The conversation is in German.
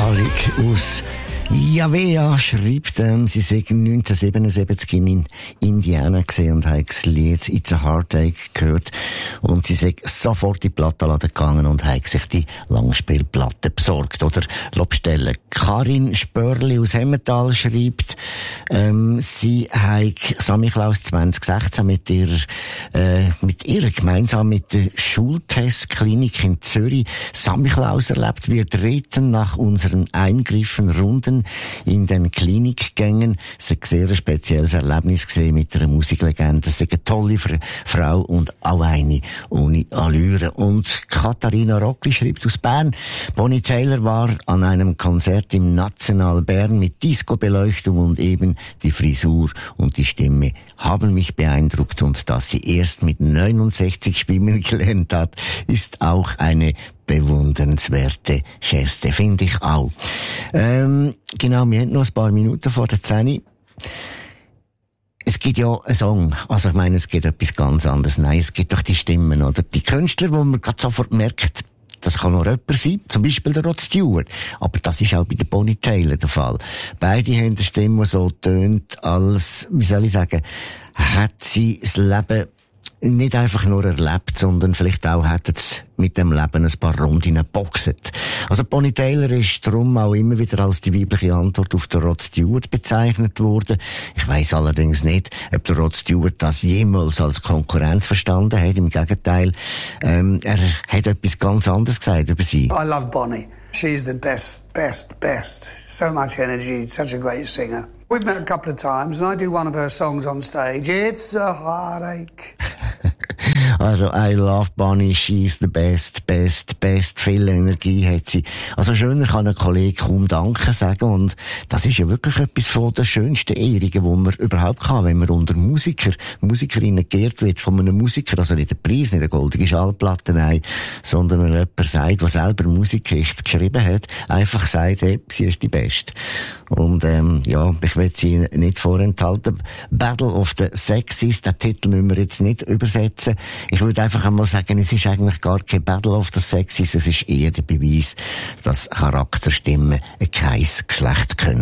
Titanic aus Javea schreibt, sie sei 1977 in Indiana gesehen und hat das Lied It's a Heartache gehört. Und sie sei sofort in die Plattenladen gegangen und hat sich die Langspielplatte besorgt oder bestellen. Karin Spörli aus Emmental schreibt, sie hat Samichlaus 2016 mit ihrer gemeinsam mit der Schultestklinik in Zürich Samichlaus erlebt. Wir drehten nach unseren Eingriffen Runden in den Klinikgängen. Es war ein sehr spezielles Erlebnis gesehen mit einer Musiklegende. Es ist eine tolle Frau und auch eine ohne Allüre. Und Katharina Rockli schreibt aus Bern, Bonnie Tyler war an einem Konzert im National Bern mit Disco-Beleuchtung und eben die Frisur und die Stimme haben mich beeindruckt, und dass sie erst mit 69 Stimmen gelernt hat, ist auch eine bewundernswerte Geste, finde ich auch. Genau, wir haben noch ein paar Minuten vor der 10. Es gibt ja einen Song, also ich meine, es gibt etwas ganz anderes. Nein, es gibt doch die Stimmen, oder? Die Künstler, wo man gerade sofort merkt, das kann noch Rapper sein, zum Beispiel der Rod Stewart. Aber das ist auch bei der Bonnie Tyler der Fall. Beide haben eine Stimme, die so tönt, als, wie soll ich sagen, hat sie das Leben nicht einfach nur erlebt, sondern vielleicht auch hat es mit dem Leben ein paar Runden geboxt. Also Bonnie Tyler ist darum auch immer wieder als die weibliche Antwort auf den Rod Stewart bezeichnet worden. Ich weiss allerdings nicht, ob der Rod Stewart das jemals als Konkurrenz verstanden hat. Im Gegenteil, er hat etwas ganz anderes gesagt über sie. I love Bonnie. She's the best. So much energy, such a great singer. We've met a couple of times and I do one of her songs on stage. It's a heartache. Also, I love Bonnie, she's the best. Viel Energie hat sie. Also, schöner kann ein Kollege kaum Danke sagen. Und das ist ja wirklich etwas von den schönsten Ehrungen, die man überhaupt kann, wenn man unter Musikerinnen geehrt wird von einem Musiker. Also nicht der Preis, nicht eine goldige Schallplatte, nein, sondern wenn jemand sagt, der selber Musikgeschichte geschrieben hat, einfach sagt, hey, sie ist die Beste. Und, ja, ich will sie nicht vorenthalten. Battle of the Sexes, den Titel müssen wir jetzt nicht übersetzen. Ich würde einfach einmal sagen, es ist eigentlich gar kein Battle of the Sexes, es ist eher der Beweis, dass Charakterstimmen kein Geschlecht können.